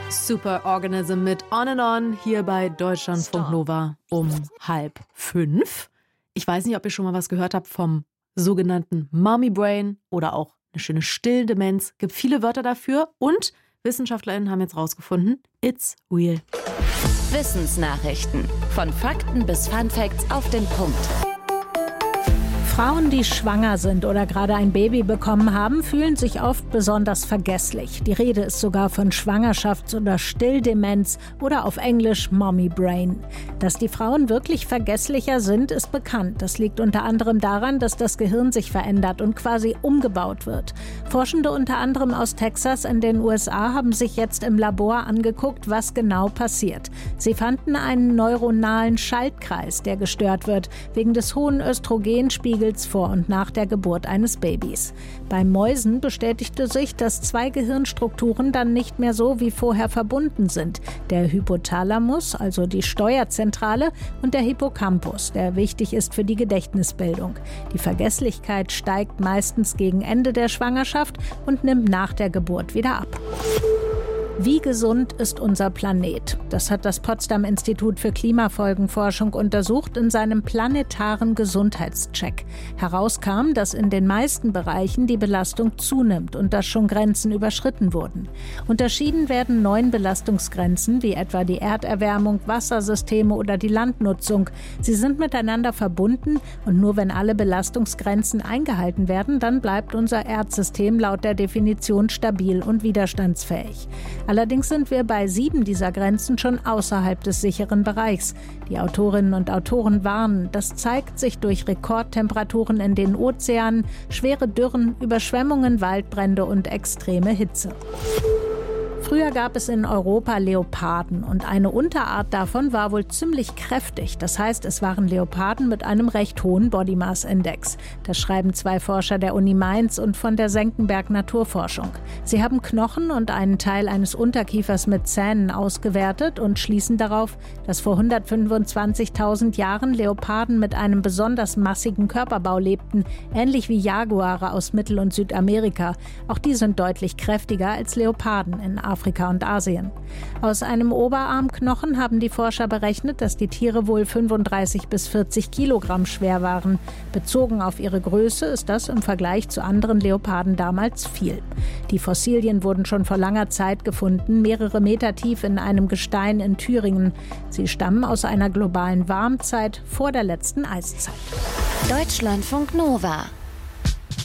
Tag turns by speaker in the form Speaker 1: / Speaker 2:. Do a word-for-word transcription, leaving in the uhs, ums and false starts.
Speaker 1: Superorganism mit On and On hier bei Deutschlandfunk Nova um halb fünf. Ich weiß nicht, ob ihr schon mal was gehört habt vom sogenannten Mommy Brain oder auch eine schöne Stilldemenz. Gibt viele Wörter dafür und WissenschaftlerInnen haben jetzt rausgefunden, it's real.
Speaker 2: Wissensnachrichten. Von Fakten bis Funfacts auf den Punkt.
Speaker 3: Frauen, die schwanger sind oder gerade ein Baby bekommen haben, fühlen sich oft besonders vergesslich. Die Rede ist sogar von Schwangerschafts- oder Stilldemenz oder auf Englisch Mommy Brain. Dass die Frauen wirklich vergesslicher sind, ist bekannt. Das liegt unter anderem daran, dass das Gehirn sich verändert und quasi umgebaut wird. Forschende unter anderem aus Texas in den U S A haben sich jetzt im Labor angeguckt, was genau passiert. Sie fanden einen neuronalen Schaltkreis, der gestört wird, wegen des hohen Östrogenspiegels vor und nach der Geburt eines Babys. Bei Mäusen bestätigte sich, dass zwei Gehirnstrukturen dann nicht mehr so wie vorher verbunden sind. Der Hypothalamus, also die Steuerzentrale, und der Hippocampus, der wichtig ist für die Gedächtnisbildung. Die Vergesslichkeit steigt meistens gegen Ende der Schwangerschaft und nimmt nach der Geburt wieder ab. Wie gesund ist unser Planet? Das hat das Potsdam-Institut für Klimafolgenforschung untersucht in seinem planetaren Gesundheitscheck. Herauskam, dass in den meisten Bereichen die Belastung zunimmt und dass schon Grenzen überschritten wurden. Unterschieden werden neun Belastungsgrenzen, wie etwa die Erderwärmung, Wassersysteme oder die Landnutzung. Sie sind miteinander verbunden und nur wenn alle Belastungsgrenzen eingehalten werden, dann bleibt unser Erdsystem laut der Definition stabil und widerstandsfähig. Allerdings sind wir bei sieben dieser Grenzen schon außerhalb des sicheren Bereichs. Die Autorinnen und Autoren warnen, das zeigt sich durch Rekordtemperaturen in den Ozeanen, schwere Dürren, Überschwemmungen, Waldbrände und extreme Hitze. Früher gab es in Europa Leoparden und eine Unterart davon war wohl ziemlich kräftig. Das heißt, es waren Leoparden mit einem recht hohen Body Mass Index. Das schreiben zwei Forscher der Uni Mainz und von der Senckenberg Naturforschung. Sie haben Knochen und einen Teil eines Unterkiefers mit Zähnen ausgewertet und schließen darauf, dass vor hundertfünfundzwanzigtausend Jahren Leoparden mit einem besonders massigen Körperbau lebten, ähnlich wie Jaguare aus Mittel- und Südamerika. Auch die sind deutlich kräftiger als Leoparden in Afrika. Afrika und Asien. Aus einem Oberarmknochen haben die Forscher berechnet, dass die Tiere wohl fünfunddreißig bis vierzig Kilogramm schwer waren. Bezogen auf ihre Größe ist das im Vergleich zu anderen Leoparden damals viel. Die Fossilien wurden schon vor langer Zeit gefunden, mehrere Meter tief in einem Gestein in Thüringen. Sie stammen aus einer globalen Warmzeit vor der letzten Eiszeit.
Speaker 2: Deutschlandfunk Nova